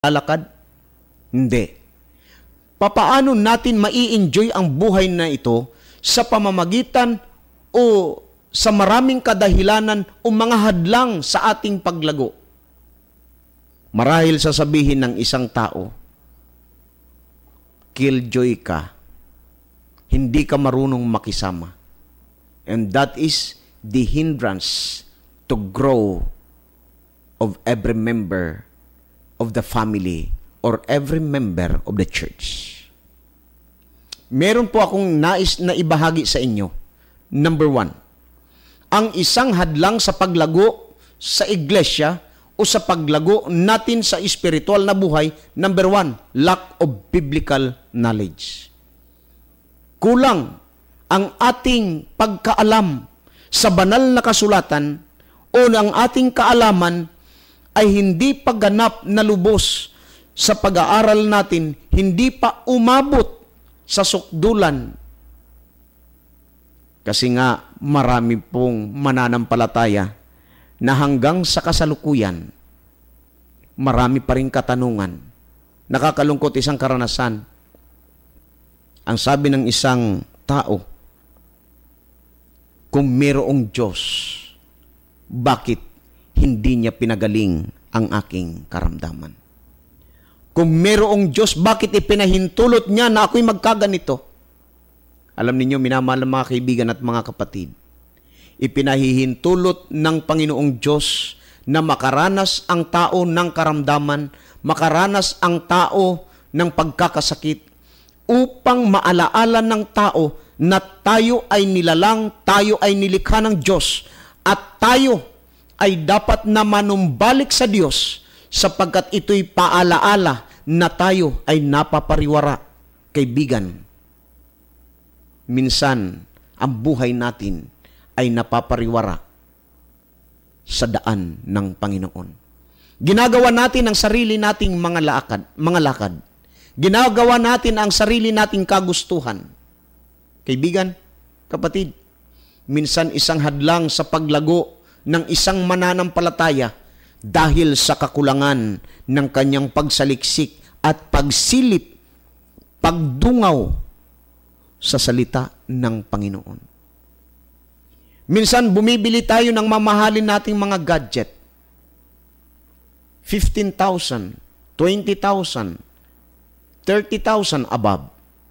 lalakad? Hindi. Papaano natin mai-enjoy ang buhay na ito sa pamamagitan o sa maraming kadahilanan o mga hadlang sa ating paglago? Marahil sasabihin ng isang tao, killjoy ka, hindi ka marunong makisama. And that is the hindrance to grow of every member of the family or every member of the church. Meron po akong nais na ibahagi sa inyo. Number 1, ang isang hadlang sa paglago sa iglesia o sa paglago natin sa espiritual na buhay, number 1, lack of biblical knowledge. Kulang ang ating pagkaalam sa banal na kasulatan o ang ating kaalaman ay hindi pagganap na lubos sa pag-aaral natin, hindi pa umabot sa sukdulan. Kasi nga marami pong mananampalataya na hanggang sa kasalukuyan, marami pa rin katanungan. Nakakalungkot isang karanasan. Ang sabi ng isang tao, kung mayroong Diyos, bakit hindi niya pinagaling ang aking karamdaman? Kung mayroong Diyos, bakit ipinahintulot niya na ako'y magkaganito? Alam ninyo, minamahal mga kaibigan at mga kapatid, ipinahihintulot ng Panginoong Diyos na makaranas ang tao ng karamdaman, makaranas ang tao ng pagkakasakit, upang maalaala ng tao na tayo ay nilalang, tayo ay nilikha ng Diyos, at tayo ay dapat na manumbalik sa Diyos sapagkat ito'y paalaala na tayo ay napapariwara. Kaibigan, minsan ang buhay natin ay napapariwara sa daan ng Panginoon. Ginagawa natin ang sarili nating mga lakad. Ginagawa natin ang sarili nating kagustuhan. Kaibigan, kapatid, minsan isang hadlang sa paglago ng isang mananampalataya dahil sa kakulangan ng kanyang pagsaliksik at pagsilip, pagdungaw sa salita ng Panginoon. Minsan bumibili tayo ng mamahalin nating mga gadget. 15,000, 20,000, 30,000 above.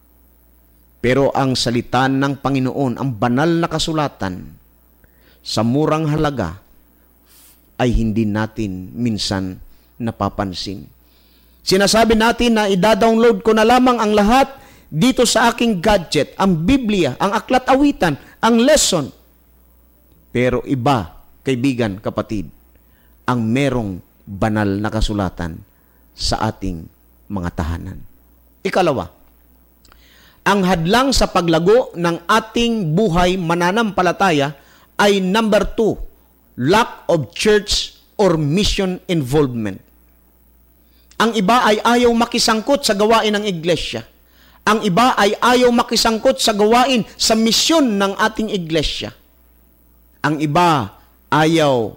Pero ang salita ng Panginoon, ang banal na kasulatan, sa murang halaga, ay hindi natin minsan napapansin. Sinasabi natin na ida-download ko na lamang ang lahat dito sa aking gadget, ang Biblia, ang aklat awitan, ang lesson. Pero iba, kaibigan, kapatid, ang merong banal na kasulatan sa ating mga tahanan. Ikalawa, ang hadlang sa paglago ng ating buhay mananampalataya ay number 2, lack of church or mission involvement. Ang iba ay ayaw makisangkot sa gawain ng iglesia. Ang iba ay ayaw makisangkot sa gawain sa misyon ng ating iglesia. Ang iba ayaw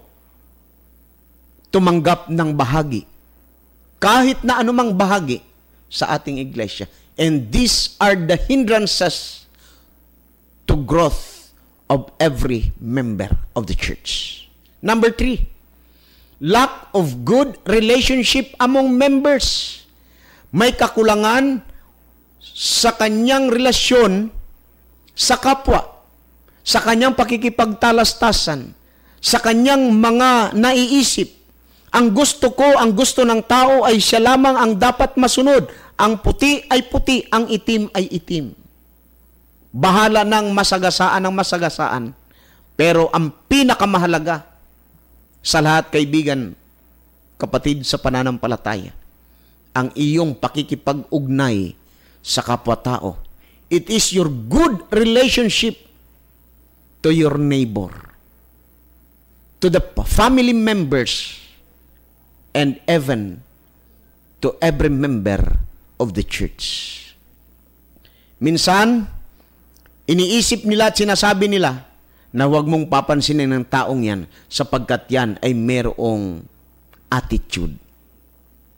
tumanggap ng bahagi, kahit na anumang bahagi sa ating iglesia. And these are the hindrances to growth of every member of the church. Number 3, lack of good relationship among members. May kakulangan sa kanyang relasyon sa kapwa, sa kanyang pakikipagtalastasan, sa kanyang mga naiisip. Ang gusto ko, ang gusto ng tao ay siya lamang ang dapat masunod. Ang puti ay puti, ang itim ay itim. Bahala ng masagasaan ang masagasaan. Pero ang pinakamahalaga sa lahat, kaibigan, kapatid sa pananampalataya, ang iyong pakikipag-ugnay sa kapwa-tao. It is your good relationship to your neighbor, to the family members, and even to every member of the church. Minsan, iniisip nila at sinasabi nila na huwag mong papansinin ng taong yan sapagkat yan ay merong attitude.